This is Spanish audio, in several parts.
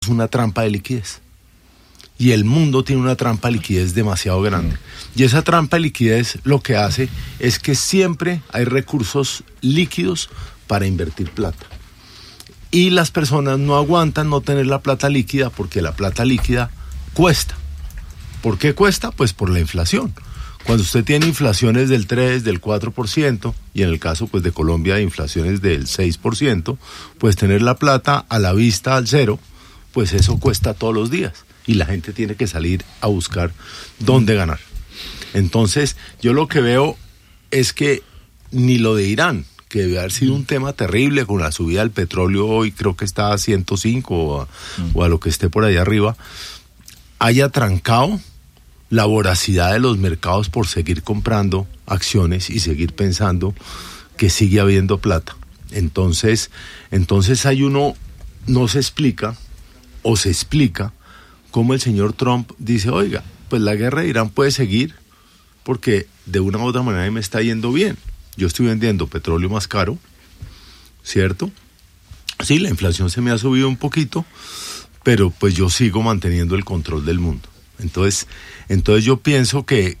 es una trampa de liquidez. Y el mundo tiene una trampa de liquidez demasiado grande. Y esa trampa de liquidez lo que hace es que siempre hay recursos líquidos para invertir plata. Y las personas no aguantan no tener la plata líquida porque la plata líquida cuesta. ¿Por qué cuesta? Pues por la inflación. Cuando usted tiene inflaciones del 3, del 4%, y en el caso pues de Colombia inflaciones del 6%, pues tener la plata a la vista al cero, pues eso cuesta todos los días. Y la gente tiene que salir a buscar dónde ganar. Entonces, yo lo que veo es que ni lo de Irán, que debe haber sido un tema terrible con la subida del petróleo hoy, creo que está a 105 o a lo que esté por ahí arriba, haya trancado la voracidad de los mercados por seguir comprando acciones y seguir pensando que sigue habiendo plata. Entonces hay uno, no se explica, o se explica, cómo el señor Trump dice, oiga, pues la guerra de Irán puede seguir porque de una u otra manera me está yendo bien. Yo estoy vendiendo petróleo más caro, ¿cierto? Sí, la inflación se me ha subido un poquito, pero pues yo sigo manteniendo el control del mundo. Entonces yo pienso que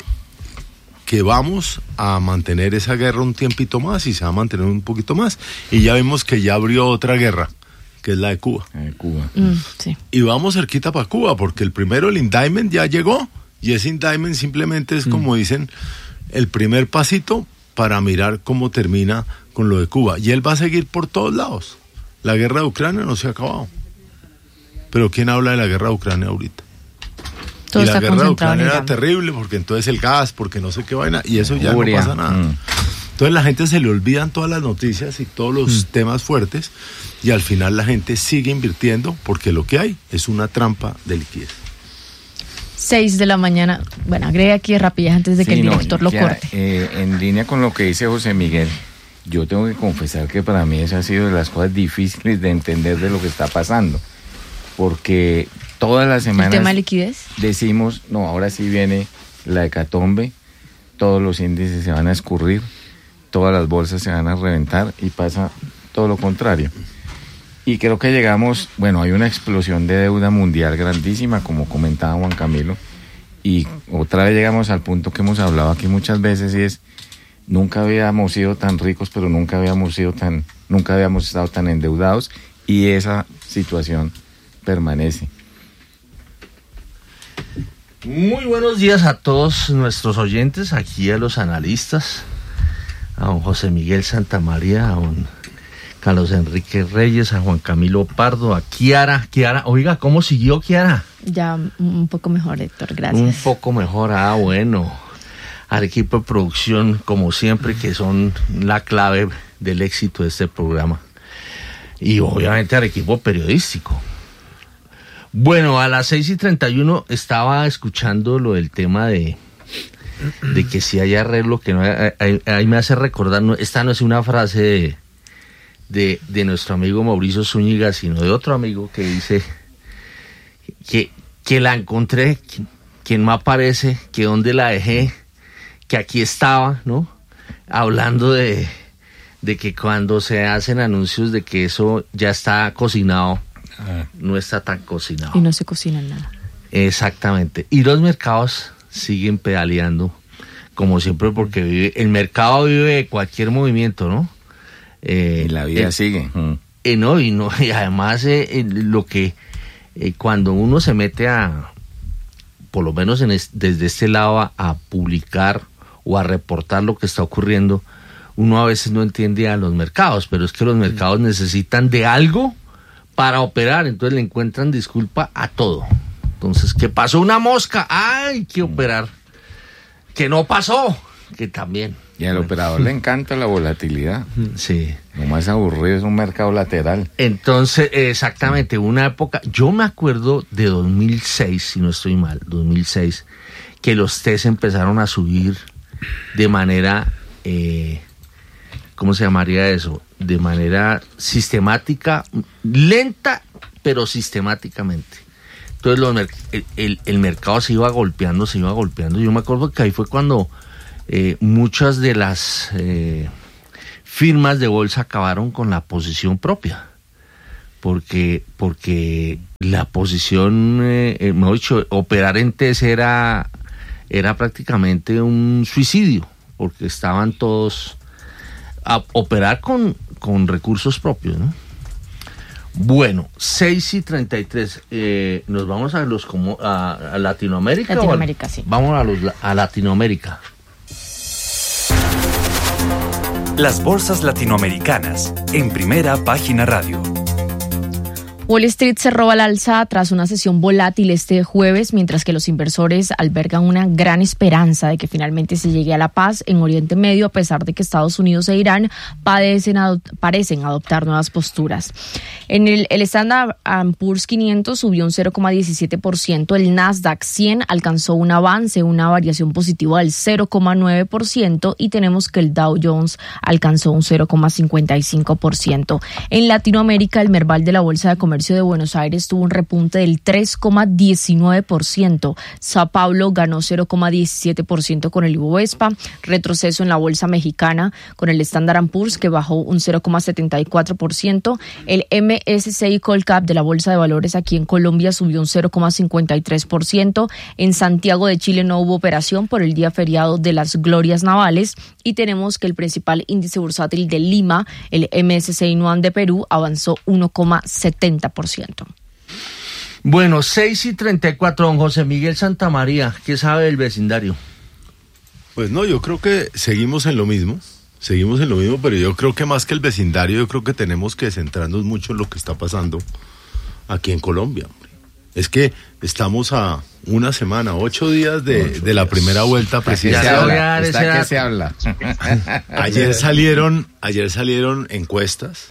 vamos a mantener esa guerra un tiempito más y se va a mantener un poquito más. Y ya vimos que ya abrió otra guerra, que es la de Cuba. Sí. Y vamos cerquita para Cuba, porque el indictment ya llegó, y ese indictment simplemente es, como dicen, el primer pasito para mirar cómo termina con lo de Cuba. Y él va a seguir por todos lados. La guerra de Ucrania no se ha acabado. Pero ¿quién habla de la guerra de Ucrania ahorita? Todo y la está guerra de concentrado Ucrania en era Irán. terrible, porque entonces el gas, porque no sé qué vaina, y eso ya no pasa nada. Entonces la gente se le olvidan todas las noticias y todos los temas fuertes, y al final la gente sigue invirtiendo porque lo que hay es una trampa de liquidez. 6 de la mañana. Bueno, agregue aquí rapidez antes de que el director lo corte. En línea con lo que dice José Miguel, yo tengo que confesar que para mí esa ha sido de las cosas difíciles de entender de lo que está pasando, porque todas las semanas ¿El tema de liquidez? decimos, no, ahora sí viene la hecatombe, todos los índices se van a escurrir, todas las bolsas se van a reventar, y pasa todo lo contrario. Y creo que llegamos, bueno, hay una explosión de deuda mundial grandísima, como comentaba Juan Camilo, y otra vez llegamos al punto que hemos hablado aquí muchas veces, y es, nunca habíamos sido tan ricos, pero nunca habíamos estado tan endeudados, y esa situación permanece. Muy buenos días a todos nuestros oyentes, aquí a los analistas, a don José Miguel Santamaría, a don Carlos Enrique Reyes, a Juan Camilo Pardo, a Kiara. Oiga, ¿cómo siguió Kiara? Ya un poco mejor, Héctor, gracias. Un poco mejor, bueno. Al equipo de producción, como siempre, que son la clave del éxito de este programa. Y obviamente al equipo periodístico. Bueno, a las 6:31 estaba escuchando lo del tema de que si hay arreglo, que no hay, ahí me hace recordar, esta no es una frase de nuestro amigo Mauricio Zúñiga, sino de otro amigo que dice que la encontré, que no aparece, que dónde la dejé, que aquí estaba, ¿no? Hablando de que cuando se hacen anuncios de que eso ya está cocinado, no está tan cocinado. Y no se cocina nada. Exactamente. Y los mercados siguen pedaleando, como siempre, porque el mercado vive de cualquier movimiento, ¿no? Y la vida sigue. Y además lo que cuando uno se mete por lo menos desde este lado a publicar o a reportar lo que está ocurriendo, uno a veces no entiende a los mercados, pero es que los mercados necesitan de algo para operar, entonces le encuentran disculpa a todo. Entonces, ¿qué pasó? Una mosca, hay que operar. Que no pasó, que también. Y al operador le encanta la volatilidad. Sí. Lo más aburrido es un mercado lateral. Entonces, exactamente, una época, yo me acuerdo de 2006, si no estoy mal, 2006, que los TES empezaron a subir de manera, ¿cómo se llamaría eso? De manera sistemática, lenta, pero sistemáticamente. Entonces el mercado se iba golpeando. Yo me acuerdo que ahí fue cuando muchas de las firmas de bolsa acabaron con la posición propia, porque la posición, mejor dicho, operar en TES era prácticamente un suicidio, porque estaban todos a operar con recursos propios, ¿no? Bueno, 6:33, nos vamos a a Latinoamérica. Latinoamérica, sí. Vamos a Latinoamérica. Las bolsas latinoamericanas en Primera Página Radio. Wall Street cerró al alza tras una sesión volátil este jueves, mientras que los inversores albergan una gran esperanza de que finalmente se llegue a la paz en Oriente Medio, a pesar de que Estados Unidos e Irán parecen adoptar nuevas posturas. En el Standard & Poor's 500 subió un 0,17%, el Nasdaq 100 alcanzó un avance, una variación positiva del 0,9%, y tenemos que el Dow Jones alcanzó un 0,55%. En Latinoamérica, el Merval de la Bolsa de Comercio de Buenos Aires tuvo un repunte del 3,19%. Sao Paulo ganó 0,17% con el Ibovespa, retroceso en la bolsa mexicana con el Standard & Poor's, que bajó un 0,74%. El MSCI Colcap de la Bolsa de Valores aquí en Colombia subió un 0,53%. En Santiago de Chile no hubo operación por el día feriado de las Glorias Navales, y tenemos que el principal índice bursátil de Lima, el MSCI NUAM de Perú, avanzó 1,70%. Bueno, 6:34, don José Miguel Santamaría, ¿qué sabe del vecindario? Pues no, yo creo que seguimos en lo mismo, pero yo creo que más que el vecindario, yo creo que tenemos que centrarnos mucho en lo que está pasando aquí en Colombia. Es que estamos a una semana, 8 días de la primera vuelta presidencial. ¿Está que se habla? Ayer salieron encuestas.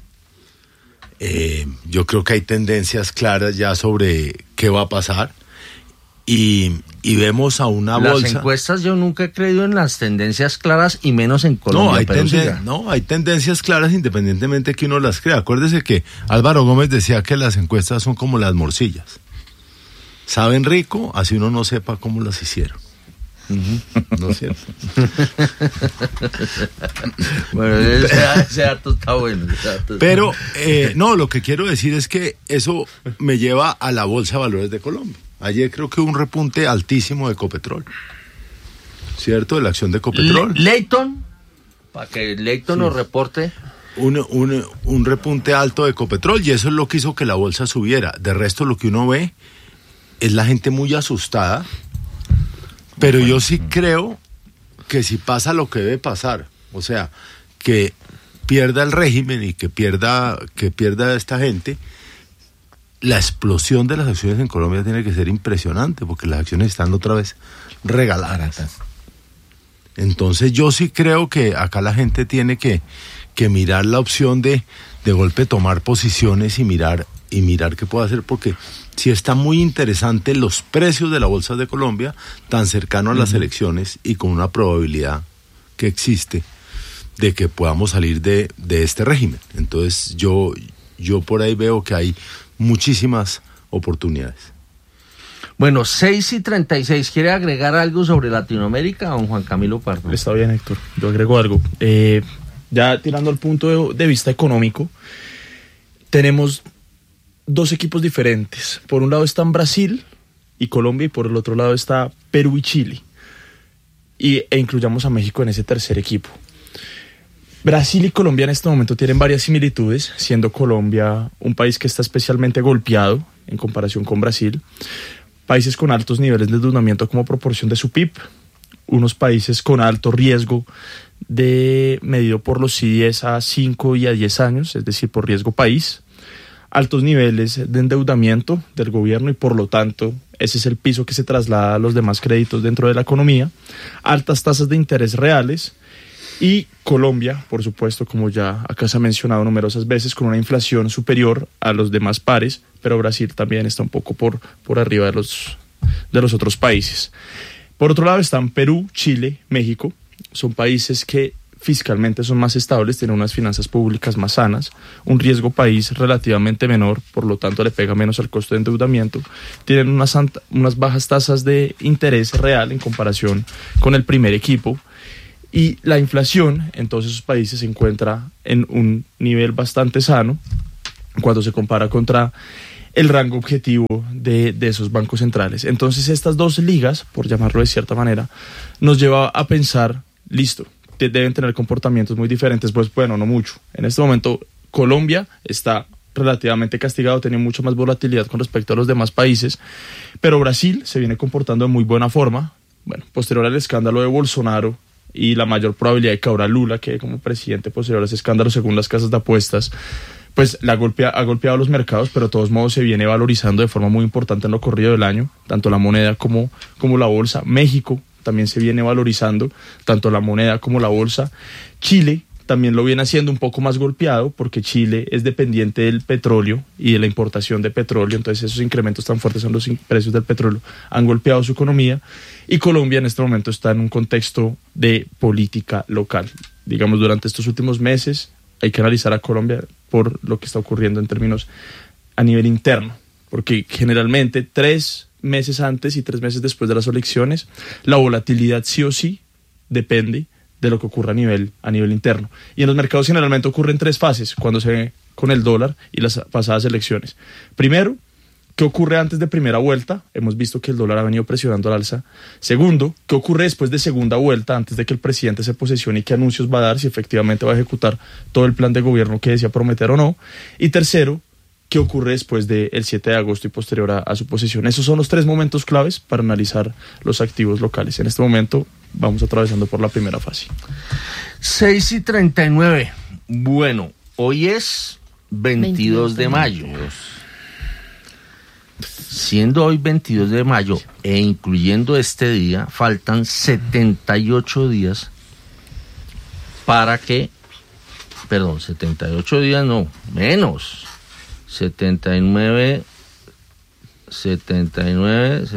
Yo creo que hay tendencias claras ya sobre qué va a pasar, y vemos a una bolsa. Las encuestas, yo nunca he creído en las tendencias claras, y menos en Colombia. Hay tendencias claras independientemente que uno las crea. Acuérdese que Álvaro Gómez decía que las encuestas son como las morcillas. Saben rico, así uno no sepa cómo las hicieron. ¿No es cierto? Bueno, ese dato está bueno. Pero no, lo que quiero decir es que eso me lleva a la Bolsa de Valores de Colombia. Ayer creo que hubo un repunte altísimo de Ecopetrol, ¿cierto? De la acción de Ecopetrol. Leyton, para que Leyton nos reporte. Un repunte alto de Ecopetrol, y eso es lo que hizo que la bolsa subiera. De resto, lo que uno ve es la gente muy asustada. Pero yo sí creo que si pasa lo que debe pasar, o sea, que pierda el régimen y que pierda esta gente, la explosión de las acciones en Colombia tiene que ser impresionante, porque las acciones están otra vez regaladas. Entonces yo sí creo que acá la gente tiene que mirar la opción de golpe tomar posiciones y mirar qué puede hacer, porque sí está muy interesante los precios de la Bolsa de Colombia, tan cercano a las elecciones y con una probabilidad que existe de que podamos salir de este régimen. Entonces yo por ahí veo que hay muchísimas oportunidades. Bueno, 6:36, ¿quiere agregar algo sobre Latinoamérica, don Juan Camilo Pardo? Está bien, Héctor, yo agrego algo. Ya tirando al punto de vista económico, tenemos dos equipos diferentes. Por un lado están Brasil y Colombia, y por el otro lado está Perú y Chile. E incluyamos a México en ese tercer equipo. Brasil y Colombia en este momento tienen varias similitudes, siendo Colombia un país que está especialmente golpeado en comparación con Brasil. Países con altos niveles de endeudamiento como proporción de su PIB. Unos países con alto riesgo medido por los CDS a 5 y a 10 años, es decir, por riesgo país. Altos niveles de endeudamiento del gobierno, y por lo tanto ese es el piso que se traslada a los demás créditos dentro de la economía. Altas tasas de interés reales, y Colombia, por supuesto, como ya acá se ha mencionado numerosas veces, con una inflación superior a los demás pares, pero Brasil también está un poco por arriba de los otros países. Por otro lado están Perú, Chile, México. Son países que fiscalmente son más estables, tienen unas finanzas públicas más sanas, un riesgo país relativamente menor, por lo tanto le pega menos al costo de endeudamiento, tienen unas bajas tasas de interés real en comparación con el primer equipo, y la inflación en todos esos países se encuentra en un nivel bastante sano, cuando se compara contra el rango objetivo de esos bancos centrales. Entonces estas dos ligas, por llamarlo de cierta manera, nos lleva a pensar, listo, deben tener comportamientos muy diferentes, pues bueno, no mucho. En este momento Colombia está relativamente castigado, tiene mucha más volatilidad con respecto a los demás países, pero Brasil se viene comportando de muy buena forma. Bueno, posterior al escándalo de Bolsonaro y la mayor probabilidad de que ahora Lula quede como presidente posterior a ese escándalo según las casas de apuestas, pues ha golpeado los mercados, pero de todos modos se viene valorizando de forma muy importante en lo corrido del año, tanto la moneda como la bolsa. México también se viene valorizando, tanto la moneda como la bolsa. Chile también lo viene haciendo un poco más golpeado, porque Chile es dependiente del petróleo y de la importación de petróleo, entonces esos incrementos tan fuertes en los precios del petróleo han golpeado su economía, y Colombia en este momento está en un contexto de política local. Digamos, durante estos últimos meses hay que analizar a Colombia por lo que está ocurriendo en términos a nivel interno, porque generalmente 3 meses antes y 3 meses después de las elecciones, la volatilidad sí o sí depende de lo que ocurra a nivel interno. Y en los mercados generalmente ocurren 3 fases cuando se ve con el dólar y las pasadas elecciones. Primero, ¿qué ocurre antes de primera vuelta? Hemos visto que el dólar ha venido presionando al alza. Segundo, ¿qué ocurre después de segunda vuelta, antes de que el presidente se posesione, y qué anuncios va a dar, si efectivamente va a ejecutar todo el plan de gobierno que decía prometer o no? Y tercero, ¿qué ocurre después del 7 de agosto y posterior a su posesión? Esos son los 3 momentos claves para analizar los activos locales. En este momento vamos atravesando por la primera fase. 6:39. Bueno, hoy es 22 de mayo. Siendo hoy 22 de mayo e incluyendo este día, faltan 78 días para que... Perdón, 78 días no, menos. 79, 78,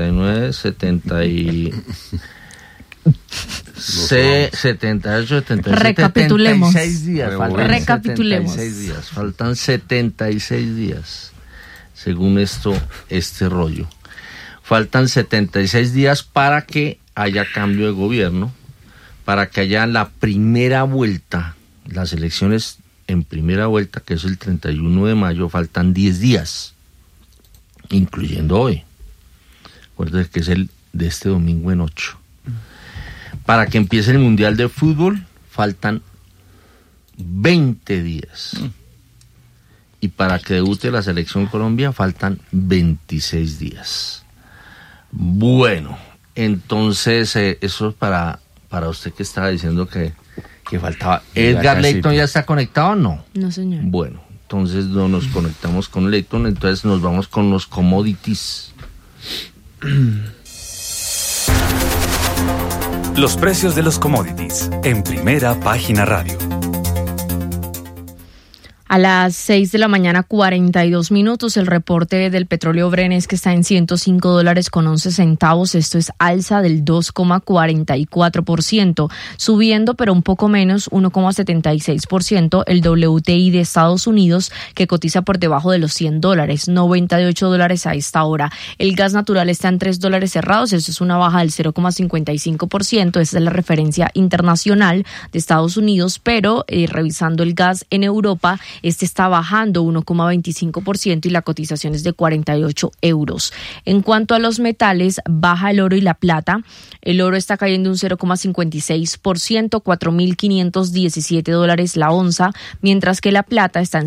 77, Recapitulemos. 76 días. Recapitulemos. 76 días. Faltan 76 días. Según este rollo. Faltan 76 días para que haya cambio de gobierno, para que haya la primera vuelta, las elecciones en primera vuelta, que es el 31 de mayo, faltan 10 días, incluyendo hoy. Acuérdense que es el de este domingo en 8. Para que empiece el Mundial de Fútbol, faltan 20 días. Y para que debute la Selección Colombia, faltan 26 días. Bueno, entonces, eso es para usted que estaba diciendo que faltaba. ¿Edgar Leyton ya está conectado o no? No, señor. Bueno, entonces no nos conectamos con Leyton, entonces nos vamos con los commodities. Los precios de los commodities en Primera Página Radio. A las 6 de la mañana, 42 minutos, el reporte del petróleo Brent es que está en $105.11. Esto es alza del 2,44%, subiendo pero un poco menos, 1,76%, el WTI de Estados Unidos, que cotiza por debajo de los $100, $98 a esta hora. El gas natural está en $3 cerrados, esto es una baja del 0,55%, esta es la referencia internacional de Estados Unidos, pero revisando el gas en Europa, este está bajando 1,25% y la cotización es de 48 euros. En cuanto a los metales, baja el oro y la plata. El oro está cayendo un 0,56%, $4,517 la onza, mientras que la plata está en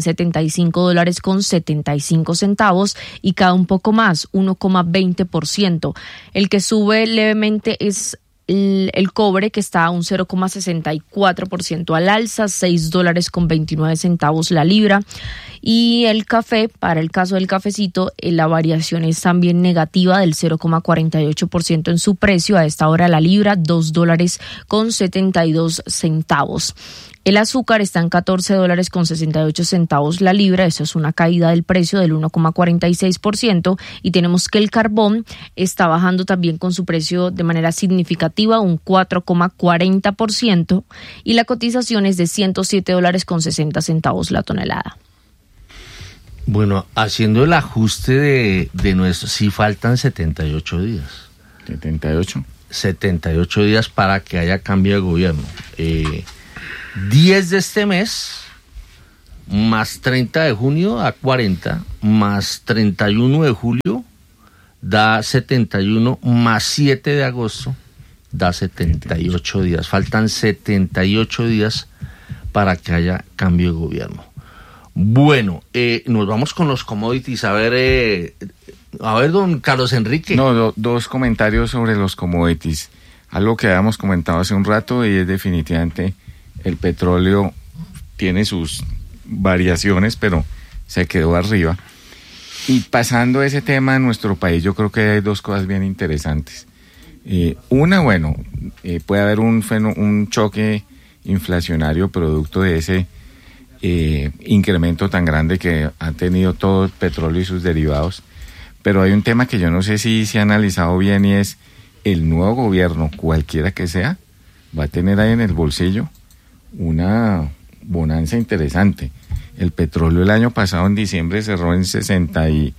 $75.75 y cae un poco más, 1,20%. El que sube levemente es el cobre, que está a un 0,64% al alza, $6.29 la libra. Y el café, para el caso del cafecito, la variación es también negativa del 0,48% en su precio. A esta hora la libra, $2.72. El azúcar está en $14.68 la libra, eso es una caída del precio del 1,46%, y tenemos que el carbón está bajando también con su precio de manera significativa, un 4,40%, y la cotización es de $107.60 la tonelada. Bueno, haciendo el ajuste de nuestro, sí faltan 78 días. 78 días para que haya cambio de gobierno. 10 de este mes más 30 de junio da 40, más 31 de julio da 71, más 7 de agosto da 78 días. Faltan 78 días para que haya cambio de gobierno. Bueno, nos vamos con los commodities. A ver, don Carlos Enrique. No, dos comentarios sobre los commodities. Algo que habíamos comentado hace un rato, y es definitivamente el petróleo tiene sus variaciones, pero se quedó arriba. Y pasando ese tema en nuestro país, yo creo que hay dos cosas bien interesantes. Una, puede haber un choque inflacionario producto de ese incremento tan grande que ha tenido todo el petróleo y sus derivados. Pero hay un tema que yo no sé si se ha analizado bien, y es el nuevo gobierno, cualquiera que sea, va a tener ahí en el bolsillo una bonanza interesante. El petróleo el año pasado en diciembre cerró en $65.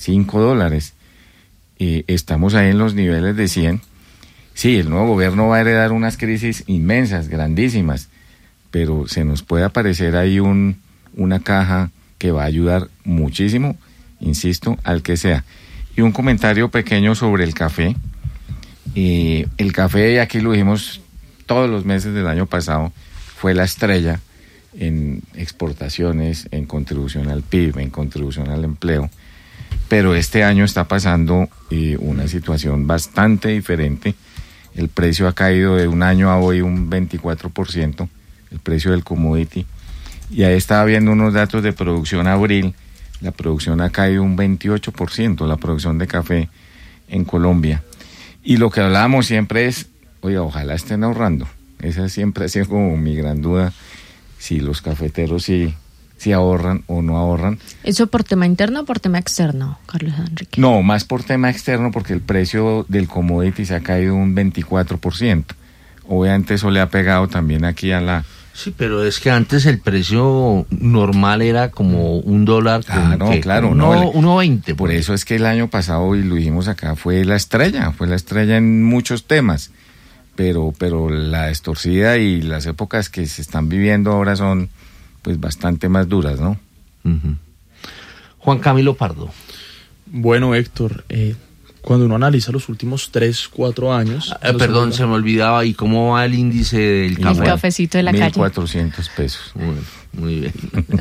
Estamos ahí en los niveles de 100. Sí, el nuevo gobierno va a heredar unas crisis inmensas, grandísimas, pero se nos puede aparecer ahí una caja que va a ayudar muchísimo, insisto, al que sea. Y un comentario pequeño sobre el café. El café, aquí lo dijimos todos los meses del año pasado, fue la estrella en exportaciones, en contribución al PIB, en contribución al empleo, pero este año está pasando una situación bastante diferente. El precio ha caído de un año a hoy un 24%, el precio del commodity, y ahí estaba viendo unos datos de producción abril. La producción ha caído un 28%, la producción de café en Colombia, y lo que hablábamos siempre es, oiga, ojalá estén ahorrando. Esa siempre ha sido como mi gran duda, si los cafeteros si ahorran o no ahorran. ¿Eso por tema interno o por tema externo, Carlos Enrique? No, más por tema externo, porque el precio del commodity se ha caído un 24%. Obviamente eso le ha pegado también aquí a la... Sí, pero es que antes el precio normal era como $1. Claro, 1.20. Por eso es que el año pasado, y lo dijimos acá, fue la estrella en muchos temas. Pero la estorcida y las épocas que se están viviendo ahora son pues bastante más duras, ¿no? Uh-huh. Juan Camilo Pardo. Bueno, Héctor, cuando uno analiza los últimos 3-4 años... Perdón, se me olvidaba, ¿y cómo va el índice del café? El cafecito de la calle. $1,400. Muy bien.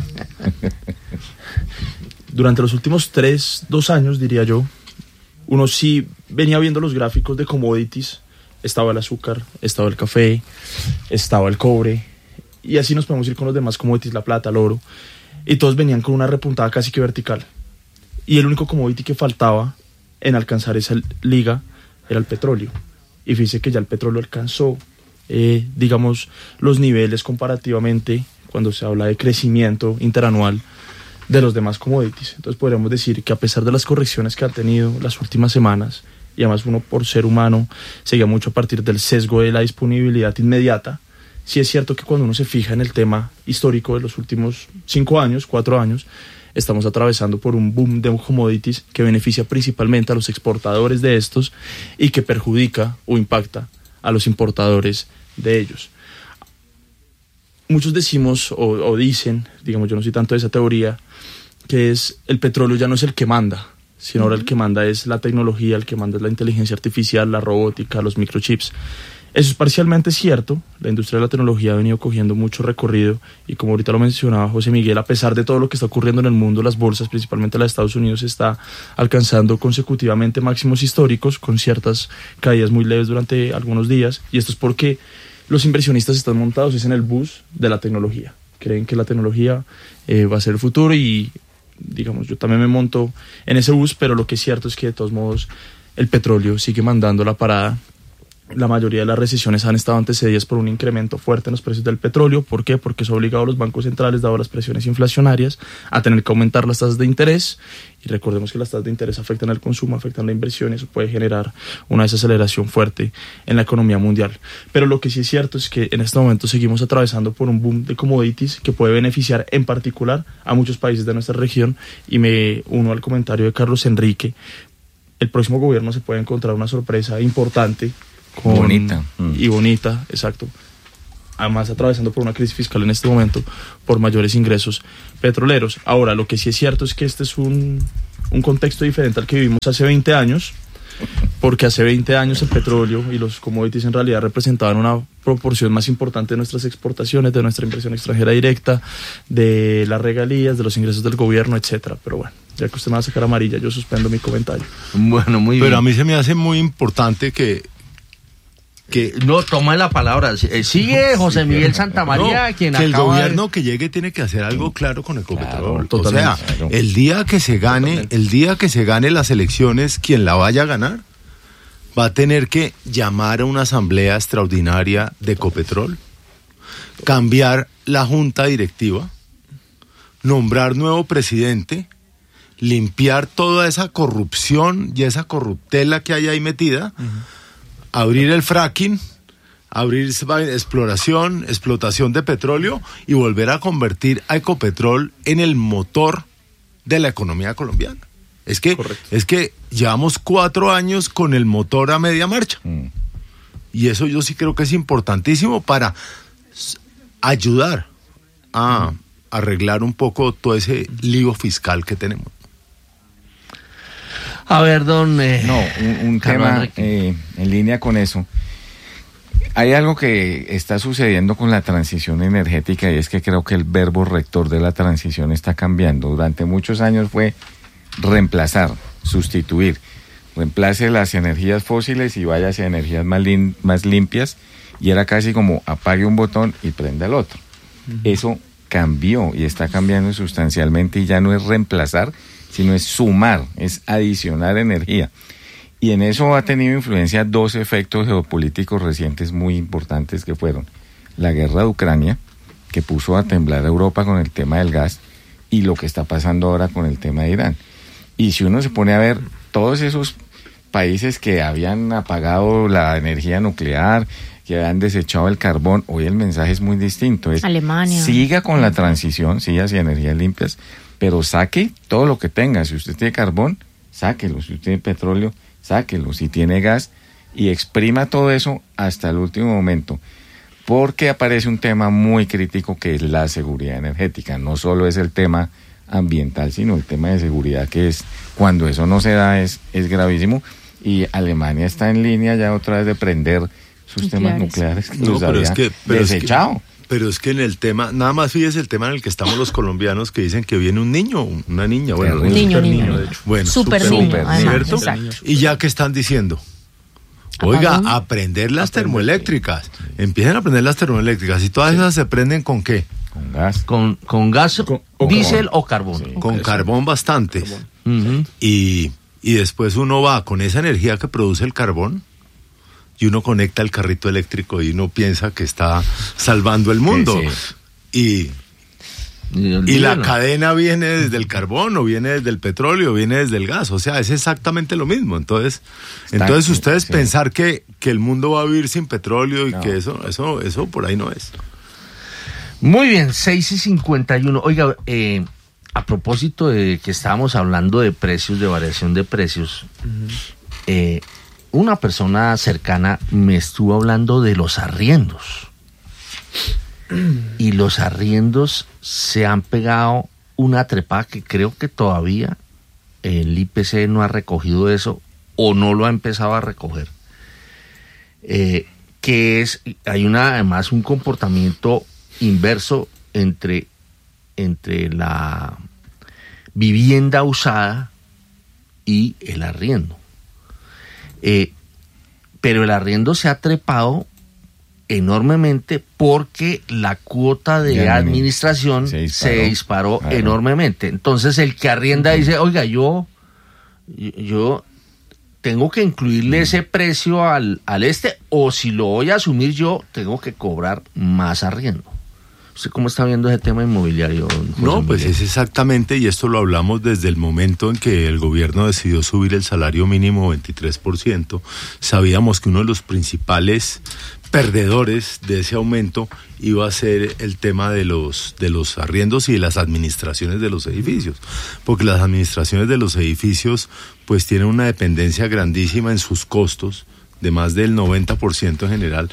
Durante los últimos 2 años, diría yo, uno sí venía viendo los gráficos de commodities. Estaba el azúcar, estaba el café, estaba el cobre, y así nos podemos ir con los demás commodities, la plata, el oro, y todos venían con una repuntada casi que vertical. Y el único commodity que faltaba en alcanzar esa liga era el petróleo. Y fíjese que ya el petróleo alcanzó, digamos, los niveles comparativamente, cuando se habla de crecimiento interanual, de los demás commodities. Entonces podríamos decir que a pesar de las correcciones que han tenido las últimas semanas, y además uno por ser humano seguía mucho a partir del sesgo de la disponibilidad inmediata, sí es cierto que cuando uno se fija en el tema histórico de los últimos 4 años, estamos atravesando por un boom de commodities que beneficia principalmente a los exportadores de estos y que perjudica o impacta a los importadores de ellos. Muchos decimos o dicen, digamos, yo no soy tanto de esa teoría, que es el petróleo ya no es el que manda, sino ahora el que manda es la tecnología, el que manda es la inteligencia artificial, la robótica, los microchips. Eso es parcialmente cierto. La industria de la tecnología ha venido cogiendo mucho recorrido, y como ahorita lo mencionaba José Miguel, a pesar de todo lo que está ocurriendo en el mundo, las bolsas, principalmente la de Estados Unidos, está alcanzando consecutivamente máximos históricos, con ciertas caídas muy leves durante algunos días, y esto es porque los inversionistas están montados en el bus de la tecnología. Creen que la tecnología va a ser el futuro, y digamos, yo también me monto en ese bus, pero lo que es cierto es que de todos modos el petróleo sigue mandando la parada. La mayoría de las recesiones han estado antecedidas por un incremento fuerte en los precios del petróleo. ¿Por qué? Porque eso ha obligado a los bancos centrales, dado las presiones inflacionarias, a tener que aumentar las tasas de interés. Y recordemos que las tasas de interés afectan al consumo, afectan la inversión, y eso puede generar una desaceleración fuerte en la economía mundial. Pero lo que sí es cierto es que en este momento seguimos atravesando por un boom de commodities que puede beneficiar en particular a muchos países de nuestra región, y me uno al comentario de Carlos Enrique. El próximo gobierno se puede encontrar una sorpresa importante, bonita, exacto, además atravesando por una crisis fiscal en este momento, por mayores ingresos petroleros. Ahora, lo que sí es cierto es que este es un contexto diferente al que vivimos hace 20 años, porque hace 20 años el petróleo y los commodities en realidad representaban una proporción más importante de nuestras exportaciones, de nuestra inversión extranjera directa, de las regalías, de los ingresos del gobierno, etcétera. Pero bueno, ya que usted me va a sacar amarilla, yo suspendo mi comentario. Bueno, muy bien. Pero a mí se me hace muy importante que no, toma la palabra. Sigue José Miguel Santamaría, no, quien que el acaba gobierno que llegue tiene que hacer algo claro con Ecopetrol. Claro, o sea, totalmente. el día que se gane las elecciones, quien la vaya a ganar va a tener que llamar a una asamblea extraordinaria de Ecopetrol, cambiar la junta directiva, nombrar nuevo presidente, limpiar toda esa corrupción y esa corruptela que hay ahí metida, abrir el fracking, abrir explotación de petróleo y volver a convertir a Ecopetrol en el motor de la economía colombiana. Es que llevamos 4 años con el motor a media marcha. Y eso yo sí creo que es importantísimo para ayudar a arreglar un poco todo ese lío fiscal que tenemos. A ver, don... un tema en línea con eso. Hay algo que está sucediendo con la transición energética y es que creo que el verbo rector de la transición está cambiando. Durante muchos años fue reemplazar, sustituir. Reemplace las energías fósiles y vaya hacia energías más limpias, y era casi como apague un botón y prenda el otro. Eso cambió y está cambiando sustancialmente, y ya no es reemplazar, sino es sumar, es adicionar energía. Y en eso ha tenido influencia 2 efectos geopolíticos recientes muy importantes, que fueron la guerra de Ucrania, que puso a temblar a Europa con el tema del gas, y lo que está pasando ahora con el tema de Irán. Y si uno se pone a ver todos esos países que habían apagado la energía nuclear, que habían desechado el carbón, hoy el mensaje es muy distinto. Es: Alemania. Siga con la transición, siga hacia energías limpias, pero saque todo lo que tenga. Si usted tiene carbón, sáquelo. Si usted tiene petróleo, sáquelo. Si tiene gas, y exprima todo eso hasta el último momento. Porque aparece un tema muy crítico, que es la seguridad energética. No solo es el tema ambiental, sino el tema de seguridad, que es, cuando eso no se da, es gravísimo. Y Alemania está en línea ya otra vez de prender sus temas nucleares, que los había desechado. Pero es que en el tema, nada más fíjese el tema en el que estamos los colombianos, que dicen que viene un niño, una niña, bueno, niño, de hecho. bueno, super niño, además, ¿cierto? exacto. Y ya que están diciendo, oiga, aprender las termoeléctricas, empiecen a aprender las termoeléctricas, y todas esas se prenden ¿con qué? Con gas. Con gas, diésel o carbón. Sí. Con carbón bastante. Uh-huh. Y después uno va con esa energía que produce el carbón, y uno conecta el carrito eléctrico y uno piensa que está salvando el mundo. Sí. Y la cadena viene desde el carbón, o viene desde el petróleo, o viene desde el gas. O sea, es exactamente lo mismo. Entonces ustedes pensar que el mundo va a vivir sin petróleo y que eso por ahí no es. Muy bien, 6:51. Oiga, a propósito de que estábamos hablando de precios, de variación de precios, una persona cercana me estuvo hablando de los arriendos. Y los arriendos se han pegado una trepada que creo que todavía el IPC no ha recogido eso, o no lo ha empezado a recoger. Hay además un comportamiento inverso entre la vivienda usada y el arriendo. Pero el arriendo se ha trepado enormemente porque la cuota de administración se disparó enormemente. Entonces el que arrienda dice, oiga, yo tengo que incluirle ese precio al o si lo voy a asumir yo, tengo que cobrar más arriendo. ¿Usted cómo está viendo ese tema inmobiliario, José No, pues Miguel? es exactamente, y esto lo hablamos desde el momento en que el gobierno decidió subir el salario mínimo 23%. Sabíamos que uno de los principales perdedores de ese aumento iba a ser el tema de los arriendos y de las administraciones de los edificios, porque las administraciones de los edificios pues tienen una dependencia grandísima en sus costos de más del 90% en general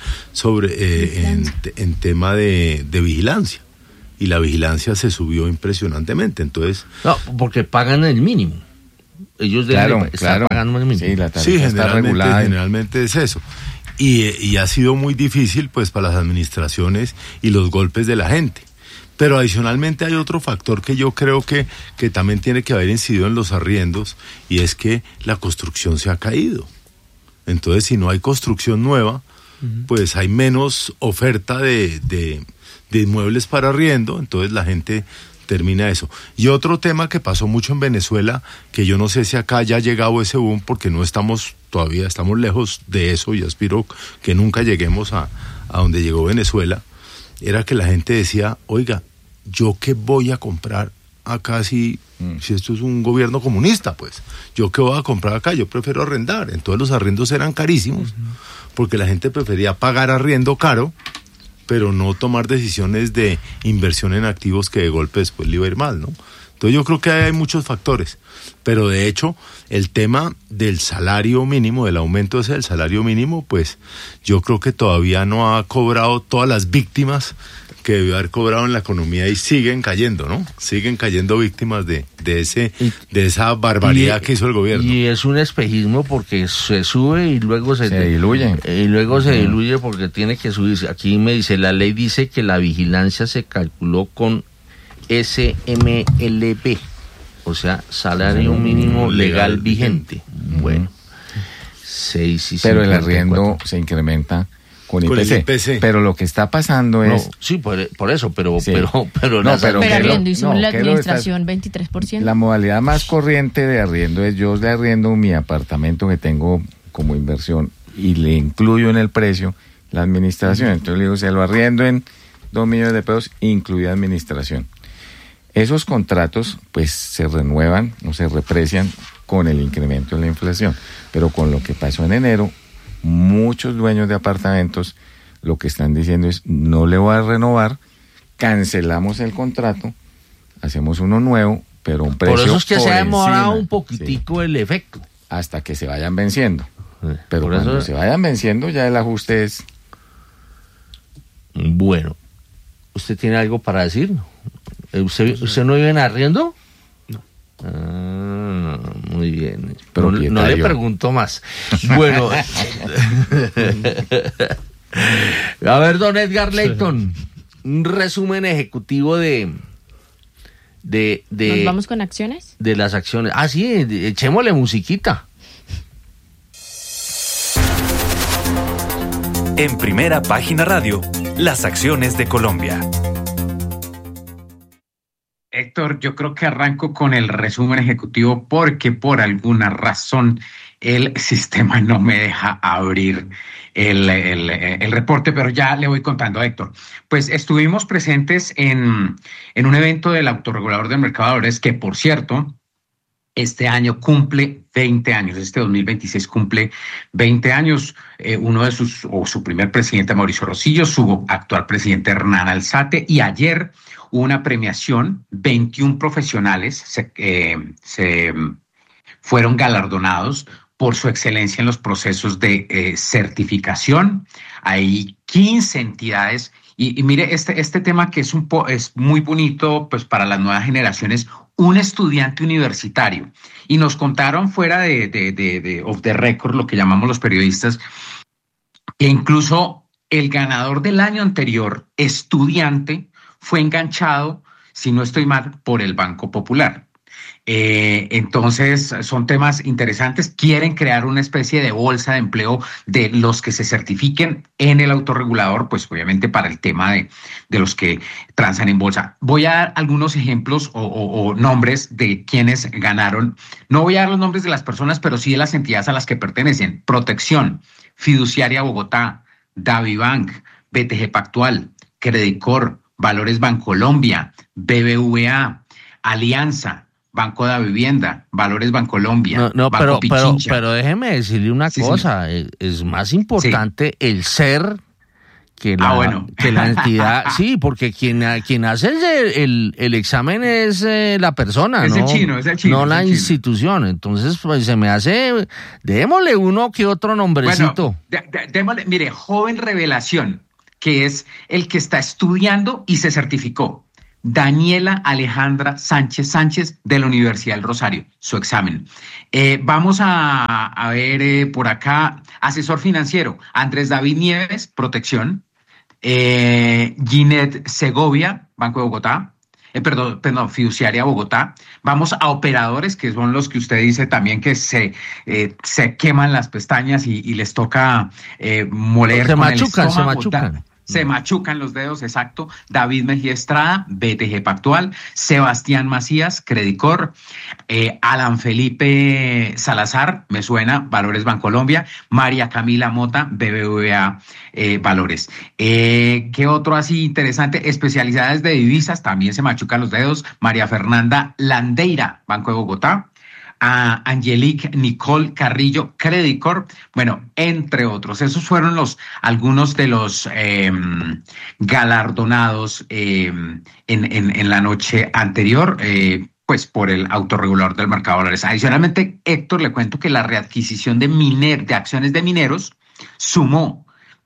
en tema de vigilancia. Y la vigilancia se subió impresionantemente. Entonces, no, porque pagan el mínimo. Ellos deben estar pagando el mínimo. Sí, la tarifa está regulada. Generalmente es eso. Y ha sido muy difícil pues para las administraciones y los golpes de la gente. Pero adicionalmente hay otro factor que yo creo que también tiene que haber incidido en los arriendos, y es que la construcción se ha caído. Entonces, si no hay construcción nueva, pues hay menos oferta de inmuebles para arriendo, entonces la gente termina eso. Y otro tema que pasó mucho en Venezuela, que yo no sé si acá ya ha llegado ese boom, porque no estamos todavía, estamos lejos de eso, y aspiro que nunca lleguemos a donde llegó Venezuela, era que la gente decía, oiga, ¿yo qué voy a comprar acá si esto es un gobierno comunista? Pues, ¿yo qué voy a comprar acá? Yo prefiero arrendar. Entonces los arriendos eran carísimos, porque la gente prefería pagar arriendo caro, pero no tomar decisiones de inversión en activos que de golpe después le iba a ir mal, ¿no? Entonces yo creo que hay muchos factores, pero de hecho el tema del salario mínimo, del aumento ese del salario mínimo, pues yo creo que todavía no ha cobrado todas las víctimas que debió haber cobrado en la economía, y siguen cayendo, ¿no? Siguen cayendo víctimas de esa barbaridad que hizo el gobierno. Y es un espejismo, porque se sube y luego se diluye. Y luego se diluye porque tiene que subirse. Aquí me dice, la ley dice que la vigilancia se calculó con SMLP, o sea, salario mínimo legal vigente. Bueno, 6 y pero 54. El arriendo se incrementa con IPC. Pero lo que está pasando es... Sí, por eso, pero... Sí. Pero arriendo, y según la administración, 23%. La modalidad más corriente de arriendo es, yo le arriendo mi apartamento que tengo como inversión y le incluyo en el precio la administración. Entonces le digo, se lo arriendo en 2 millones de pesos, incluida administración. Esos contratos pues se renuevan o se reprecian con el incremento de la inflación, pero con lo que pasó en enero, muchos dueños de apartamentos lo que están diciendo es, no le voy a renovar, cancelamos el contrato, hacemos uno nuevo, pero un precio por eso es que se ha demorado encima, un poquitico el efecto. Hasta que se vayan venciendo. Pero por cuando eso... se vayan venciendo ya el ajuste es... Bueno, ¿usted tiene algo para decir? ¿Usted no vive en arriendo? No. Ah, muy bien. Pero no le pregunto más. Bueno. A ver, don Edgar Leyton, un resumen ejecutivo de ¿Nos vamos con acciones? De las acciones. Ah, sí, echémosle musiquita. En Primera Página Radio, las acciones de Colombia. Héctor, yo creo que arranco con el resumen ejecutivo porque por alguna razón el sistema no me deja abrir el reporte, pero ya le voy contando a Héctor. Pues estuvimos presentes en un evento del autorregulador del mercado de valores que, por cierto, este año cumple 20 años, este 2026 cumple 20 años. Uno de su primer presidente, Mauricio Rosillo, su actual presidente, Hernán Alzate, y ayer hubo una premiación, 21 profesionales se fueron galardonados por su excelencia en los procesos de certificación. Hay 15 entidades y mire este tema que es muy bonito pues para las nuevas generaciones, un estudiante universitario. Y nos contaron fuera de off the record, lo que llamamos los periodistas, que incluso el ganador del año anterior, estudiante, fue enganchado, si no estoy mal, por el Banco Popular. Entonces, son temas interesantes. Quieren crear una especie de bolsa de empleo de los que se certifiquen en el autorregulador, pues obviamente para el tema de los que transan en bolsa. Voy a dar algunos ejemplos o nombres de quienes ganaron. No voy a dar los nombres de las personas, pero sí de las entidades a las que pertenecen. Protección, Fiduciaria Bogotá, Davibank, BTG Pactual, Credicor, Valores Bancolombia, BBVA, Alianza, Banco de la Vivienda, Valores Bancolombia, Banco Pichincha. Pero déjeme decirle una cosa, sí. Es más importante el ser que la entidad, sí, porque quien hace el examen es la persona, es ¿no? el chino, no la institución. Entonces, pues se me hace, démosle uno que otro nombrecito. Bueno, démosle, mire, joven revelación, que es el que está estudiando y se certificó. Daniela Alejandra Sánchez de la Universidad del Rosario, su examen. Vamos a ver por acá, asesor financiero, Andrés David Nieves, Protección, Ginette Segovia, Banco de Bogotá, perdón, Fiduciaria Bogotá. Vamos a operadores, que son los que usted dice también que se queman las pestañas y les toca moler se con machucan, el estómago. se machucan. Se machucan los dedos, exacto. David Mejía Estrada, BTG Pactual. Sebastián Macías, Credicor. Alan Felipe Salazar, me suena, Valores Bancolombia. María Camila Mota, BBVA Valores. ¿Qué otro así interesante? Especialidades de divisas, también se machucan los dedos. María Fernanda Landeira, Banco de Bogotá. A Angelique Nicole Carrillo, Credicor, bueno, entre otros. Esos fueron algunos de los galardonados en la noche anterior, pues por el autorregulador del mercado de valores. Adicionalmente, Héctor, le cuento que la readquisición de acciones de mineros sumó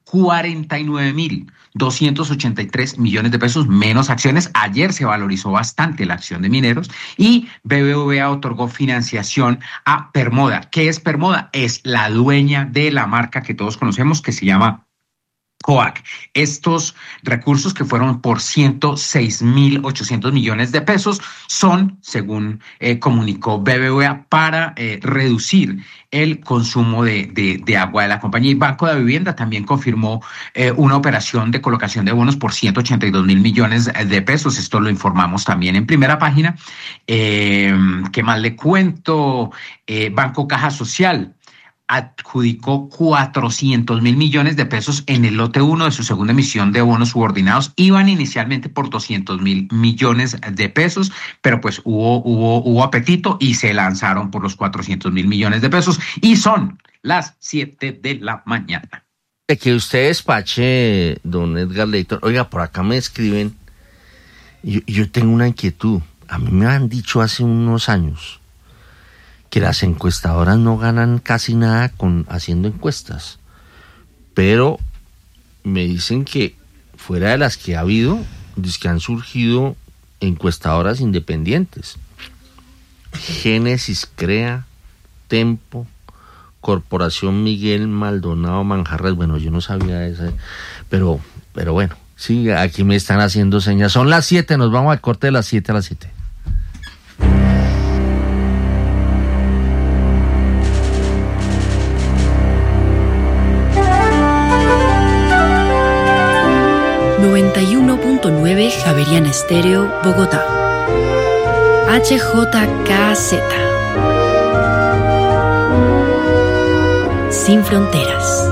49.283 millones de pesos, menos acciones. Ayer se valorizó bastante la acción de mineros y BBVA otorgó financiación a Permoda. ¿Qué es Permoda? Es la dueña de la marca que todos conocemos que se llama COAC. Estos recursos, que fueron por 106.800 millones de pesos, son, según comunicó BBVA, para reducir el consumo de agua de la compañía. Y Banco de Vivienda también confirmó una operación de colocación de bonos por 182.000 millones de pesos. Esto lo informamos también en primera página. ¿Qué más le cuento? Banco Caja Social adjudicó 400.000 millones de pesos en el lote 1 de su segunda emisión de bonos subordinados. Iban inicialmente por 200.000 millones de pesos, pero pues hubo apetito y se lanzaron por los 400.000 millones de pesos. Y son las 7 de la mañana. De que usted despache, don Edgar Lector. Oiga, por acá me escriben. Yo tengo una inquietud. A mí me han dicho hace unos años que las encuestadoras no ganan casi nada haciendo encuestas, pero me dicen que fuera de las que ha habido, es que han surgido encuestadoras independientes. Génesis Crea, Tempo, Corporación Miguel Maldonado Manjarres. Bueno, yo no sabía eso, pero bueno, sí, aquí me están haciendo señas. Son las 7, nos vamos al corte de las 7 a las 7. Javeriana Estéreo, Bogotá. HJKZ. Sin fronteras.